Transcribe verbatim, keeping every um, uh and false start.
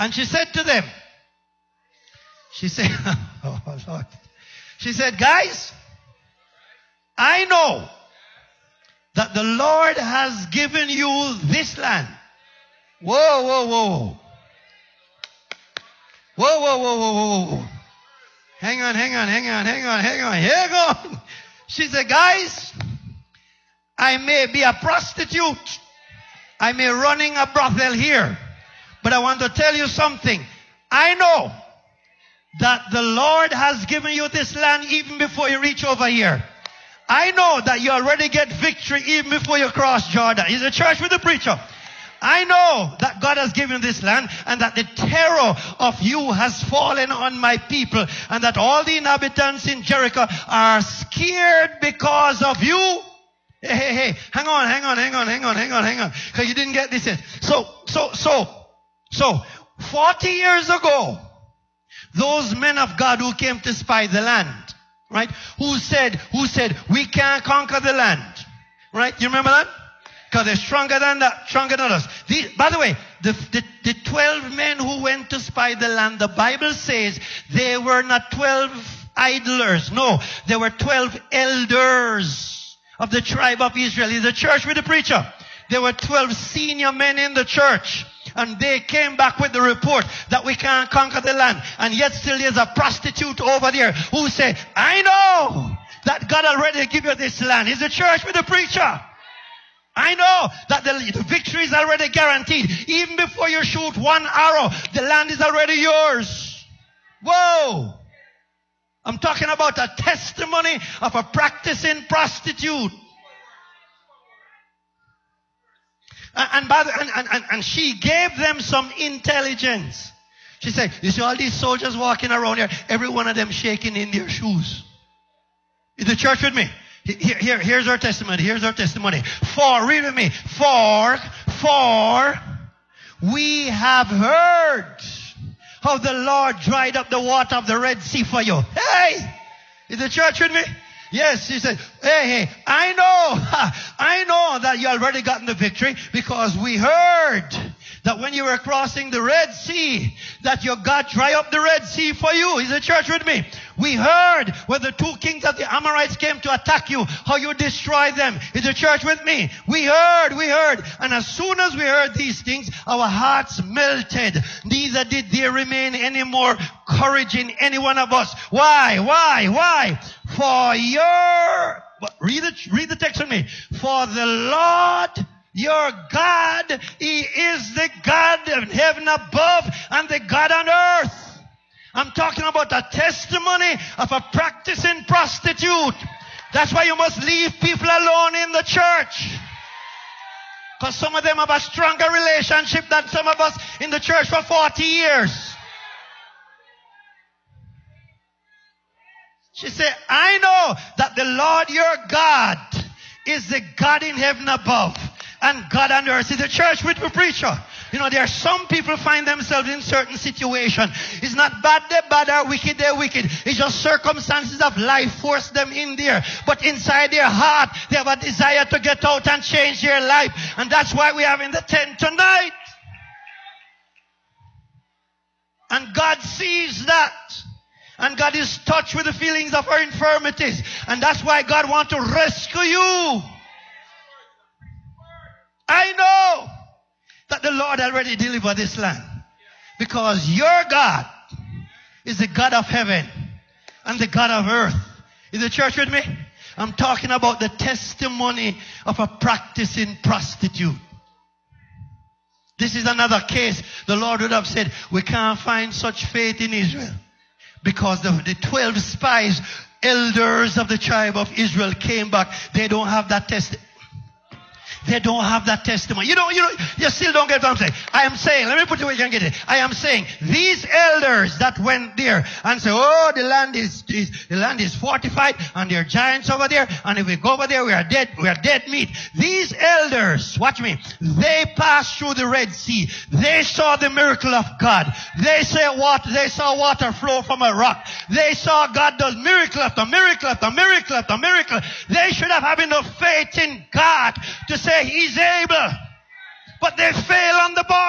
And she said to them, she said, oh Lord. She said, guys, I know that the Lord has given you this land. Whoa, whoa, whoa. Whoa, whoa, whoa, whoa, whoa, whoa. Hang on, hang on, hang on, hang on, hang on, hang on. She said, guys, I may be a prostitute. I may running a brothel here. But I want to tell you something. I know that the Lord has given you this land even before you reach over here. I know that you already get victory even before you cross Jordan. Is the church with the preacher? I know that God has given this land and that the terror of you has fallen on my people and that all the inhabitants in Jericho are scared because of you. Hey, hey, hey, hang on, hang on, hang on, hang on, hang on, hang on. Because you didn't get this yet. So, so, so, so, forty years ago, those men of God who came to spy the land, right? Who said, who said, we can't conquer the land. Right? You remember that? Because they're stronger than that, stronger than us. The, by the way, the, the, the twelve men who went to spy the land, the Bible says they were not twelve idlers. No, they were twelve elders of the tribe of Israel. Is the church with the preacher? There were twelve senior men in the church. And they came back with the report that we can't conquer the land. And yet still there's a prostitute over there who said, I know that God already gave you this land. Is the church with the preacher? I know that the, the victory is already guaranteed. Even before you shoot one arrow, the land is already yours. Whoa! I'm talking about a testimony of a practicing prostitute. And, by the, and, and, and she gave them some intelligence. She said, you see all these soldiers walking around here, every one of them shaking in their shoes. Is the church with me? Here, here, here's our testimony. Here's our testimony. For, read with me. For, for, we have heard how the Lord dried up the water of the Red Sea for you. Hey! Is the church with me? Yes, he said, hey, hey, I know, I know that you already gotten the victory because we heard that when you were crossing the Red Sea, that your God dry up the Red Sea for you. Is the church with me? We heard when the two kings of the Amorites came to attack you, how you destroyed them. Is the church with me? We heard, we heard. And as soon as we heard these things, our hearts melted. Neither did there remain any more courage in any one of us. Why? Why? Why? For your, read the, read the text with me. For the Lord your God, He is the God of heaven above and the God on earth. I'm talking about a testimony of a practicing prostitute. That's why you must leave people alone in the church. Because some of them have a stronger relationship than some of us in the church for forty years. She said, I know that the Lord your God is the God in heaven above and God on earth. Is the church with the preacher? You know, there are some people find themselves in certain situations. It's not bad, they're bad, or wicked, they're wicked. It's just circumstances of life force them in there. But inside their heart, they have a desire to get out and change their life. And that's why we have in the tent tonight. And God sees that. And God is touched with the feelings of our infirmities. And that's why God wants to rescue you. I know that the Lord already delivered this land. Because your God is the God of heaven and the God of earth. Is the church with me? I'm talking about the testimony of a practicing prostitute. This is another case. The Lord would have said, we can't find such faith in Israel. Because the, the twelve spies, elders of the tribe of Israel came back. They don't have that testimony. They don't have that testimony. You don't, you don't, you still don't get what I'm saying. I am saying, let me put it where you can get it. I am saying, these elders that went there and say, oh, the land is, is, the land is fortified and there are giants over there. And if we go over there, we are dead, we are dead meat. These elders, watch me, they passed through the Red Sea. They saw the miracle of God. They saw water, they saw water flow from a rock. They saw God does miracle after miracle after miracle after miracle. They should have had enough faith in God to say He's able. But they fail on the ball.